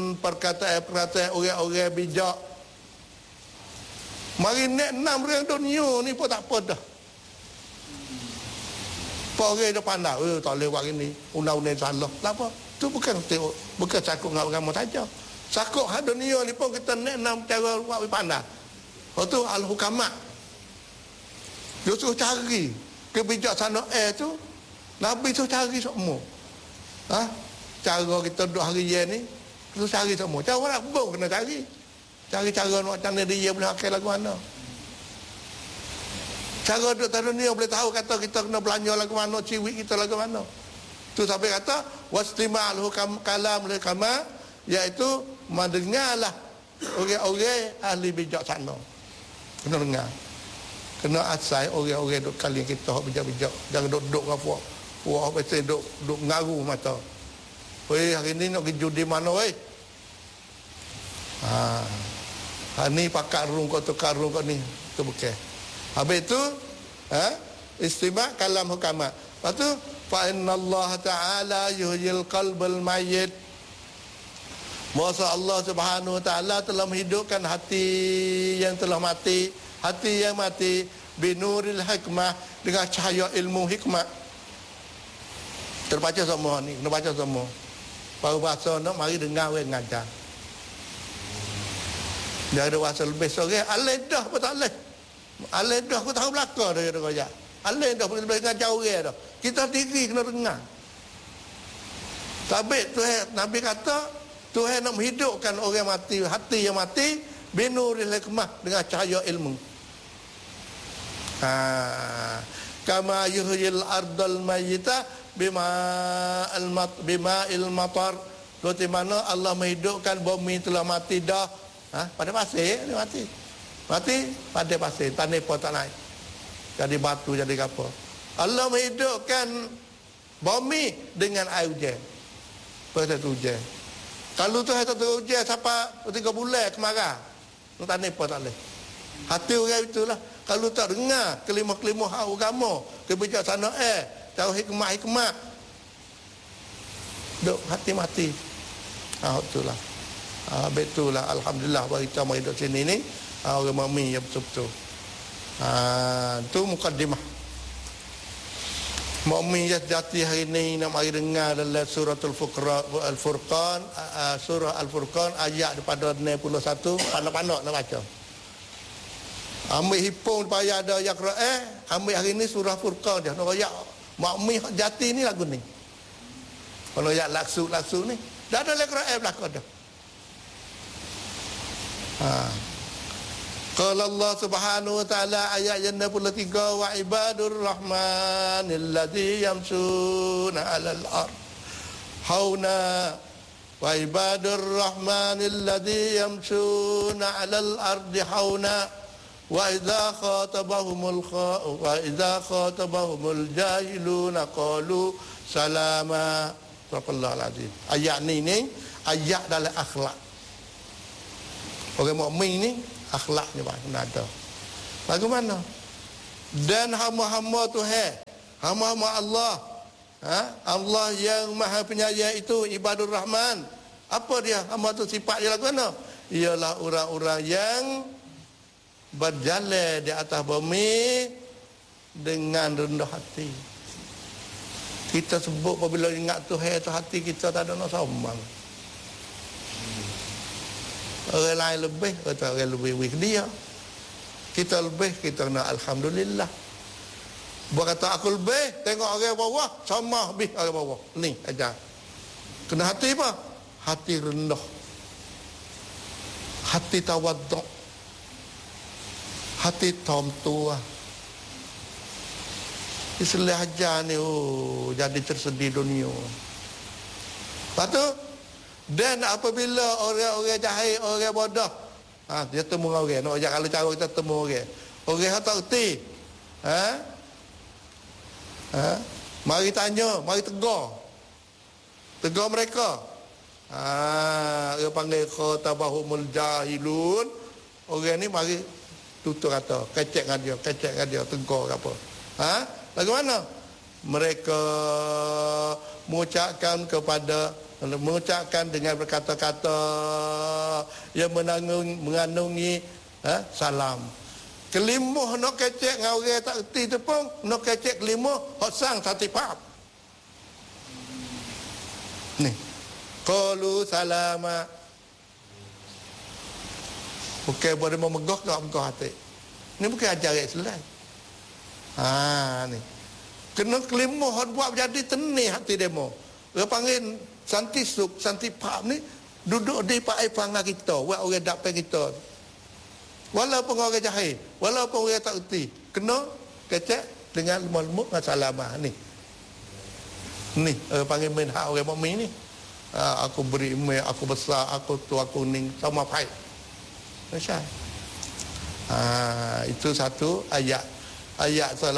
perkataan orang-orang bijak. Mari nak 6 orang dunia ni pun tak apa dah. Pak orang dah pandai, tak boleh buat gini, undang-undang salah. Kenapa? Tu bukan cakap dengan agama saja. Cakap hak dunia ni pun kita nak 6 cara buat pandai. Lepas tu al-hukamat. Dia suruh cari kebijaksanaan tu. Nabi tu cari semua. Cara kita duduk hari ni, tu cari semua. Cara nak pun kena cari. Cari cara macam mana dia boleh akal lagu mana. Cara duduk tanah dunia boleh tahu kata kita kena belanja lagu mana, ciwik kita lagu mana. Tu sampai kata wastima'al kalam al-hukama, iaitu mendengarlah orang-orang ahli bijaksana. Kena dengar. Kena asai orang-orang duk kali kita hok bijak-bijak. Jangan duduk dengan puak. Puak betul duk ngaru mata. Weh, hari ni nak pergi judi mana weh? Ni pakar rung kau tukar rung kau ni. Tu bukan. Habis tu istima' kalam hukama. Lepas tu fa innallaha ta'ala yuhyil qalbal mayyit. Masa Allah Subhanahu wa taala telah menghidupkan hati yang telah mati, hati yang mati binuril hikmah, dengan cahaya ilmu hikmah. Terbaca semua ni, kena baca semua. Baru bahasa nak mari dengar orang ngajar. Dia ada bahasa lebih sore, alih dah pun tak alih. Alih dah pun tahu belakang dia kata. Alih dah pun boleh ngajar orang dah. Kita diri kena dengar. Sabit tu Nabi kata Tuhan nak menghidupkan orang mati, hati yang mati binuril hikmah, dengan cahaya ilmu. Kama yuhyil ardal mayyita bima'il matar. Seperti mana Allah menghidupkan bumi telah mati dah. Pada pasir dia mati. Mati pada pasir, tanah pun tak naik. Jadi batu, jadi apa. Allah menghidupkan bumi dengan air hujan. Pada hujan. Kalau tu satu hujan sampai 3 bulan kemarau, tanah pun tak boleh. Hati orang itulah. Kalau tak dengar kelimah-kelimah agama, kebijaksanaan, tahu hikmah-hikmah, duk hati mati. Itulah. Betulah, alhamdulillah bagi kita mai duduk sini ni orang mukmin yang betul-betul. Tu mukadimah. Mukmin yang sejati hari ni nak mari dengar dalam suratul Al-Furqan, surah Al-Furqan ayat daripada 61, panak-panak nak baca. Ambil hipung payah ada yang Quran, ambil hari ni surah Furqan dia. Nak ayat mukmin jati ni lagu ni. Kalau ayat laksu ni dah ada dalam Quran belakang dah. Qala Allah Subhanahu wa taala ayat 63, wa ibadur rahmanil ladzi yamshuna 'alal ard hauna, wa ibadur rahmanil ladzi yamshuna 'alal ardi hauna, wa idza khatabahumul jahiluna qalu salama. Subhanallahul azim. Ayat ni ayat dalam akhlak. Orang mukmin ni akhlaknya kena ada. Bagaimana? Dan hamba-hamba Tuhan, hamba-hamba Allah, Allah yang Maha Penyayang itu ibadur rahman. Apa dia? Hamba tu sifat dia lagu mana? Ialah orang-orang yang berjalan di atas bumi dengan rendah hati. Kita sebut apabila ingat Tuhan tu hati kita tak ada nak sombong. Orang lain lebih, orang lebih dia. Kita lebih, kita kena alhamdulillah. Buat kata aku lebih, tengok orang bawah sama lebih orang bawah. Ni aja. Kena hati apa? Hati rendah. Hati tawaduk. Hati tamtua. Istilah aja ni jadi tersedih dunia. Lepas tu, dan apabila orang-orang jahil, orang bodoh, dia temu orang, nak ajak kalau cara kita temu orang yang tak reti, mari tanya, mari tegur mereka. Dia panggil khatabahumul jahilun. Orang ni mari tutur kata, kecek dengan dia, tegur apa. Bagaimana? mereka mengucapkan dengan berkata-kata yang mengandungi salam. Kelimuh nak kecek dengan orang tak erti tu pun nak kecek kelimuh hok sang satipap. Ni. Qalu salama. Bukan boleh memegah kat muka hati. Ni bukan ajaran Islam. Ni. Kena kelimuh hok buat jadi tenih hati demo. Dia panggil santi suk, santi pap ni duduk di pakai panggah kita, buat orang dapat kita. Walaupun orang jahil, walaupun orang tak erti, kena kecek dengan lemah-lemah dengan salamah ni. Ni panggil main hak orang mukmin ni. Aku beri email, aku besar, aku tu, aku ning, sama baik. Macam itu satu ayat. Ayat